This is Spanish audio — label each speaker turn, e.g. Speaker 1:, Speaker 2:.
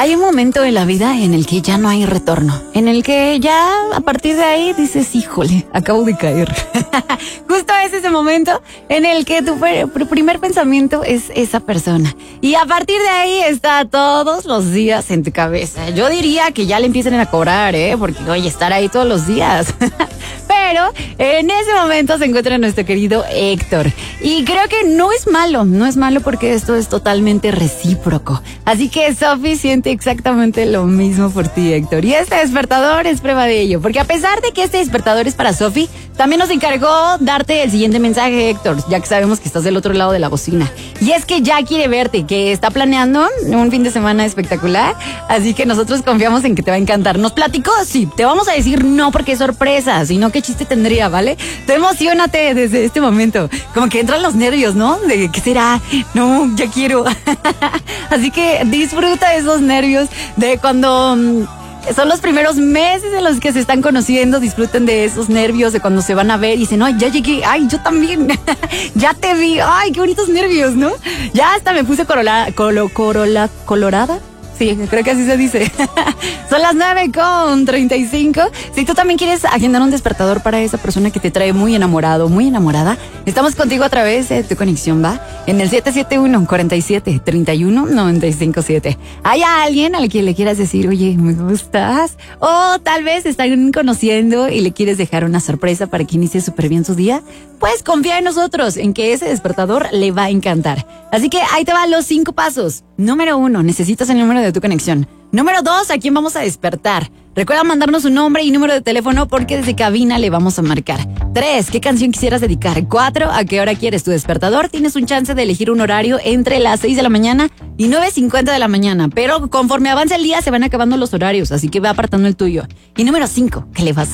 Speaker 1: Hay un momento en la vida en el que ya no hay retorno, en el que ya a partir de ahí dices, híjole, acabo de caer. Justo es ese momento en el que tu primer pensamiento es esa persona. Y a partir de ahí está todos los días en tu cabeza. Yo diría que ya le empiezan a cobrar, porque oye, estar ahí todos los días. Pero en ese momento se encuentra nuestro querido Héctor. Y creo que no es malo porque esto es totalmente recíproco. Así que Sofi siente exactamente lo mismo por ti, Héctor. Y este despertador es prueba de ello. Porque a pesar de que este despertador es para Sofi, también nos encargó darte el siguiente mensaje, Héctor, ya que sabemos que estás del otro lado de la bocina. Y es que ya quiere verte, que está planeando un fin de semana espectacular. Así que nosotros confiamos en que te va a encantar. Nos platicó, sí, te vamos a decir no porque es sorpresa, sino qué chiste tendría, ¿vale? Tú emociónate desde este momento. Como que entran los nervios, ¿no? De ¿qué será? No, ya quiero. Así que disfruta de esos nervios de cuando son los primeros meses en los que se están conociendo. Disfruten de esos nervios de cuando se van a ver y dicen, ay, ya llegué, ay, yo también. Ya te vi, ay, qué bonitos nervios, ¿no? Ya hasta me puse colorada. Sí, creo que así se dice. Son las 9:35. Si tú también quieres agendar un despertador para esa persona que te trae muy enamorado, muy enamorada, estamos contigo a través de tu conexión, ¿va? En el 771-47-31-957. ¿Hay alguien al que le quieras decir, oye, me gustas? O tal vez están conociendo y le quieres dejar una sorpresa para que inicie súper bien su día. Pues confía en nosotros, en que ese despertador le va a encantar. Así que ahí te van los 5 pasos. Número 1, necesitas el número de tu conexión. Número 2, ¿a quién vamos a despertar? Recuerda mandarnos su nombre y número de teléfono porque desde cabina le vamos a marcar. 3, ¿qué canción quisieras dedicar? 4, ¿a qué hora quieres tu despertador? Tienes un chance de elegir un horario entre las 6 de la mañana y 9:50 de la mañana. Pero conforme avanza el día se van acabando los horarios, así que ve apartando el tuyo. Y número 5, ¿qué le vas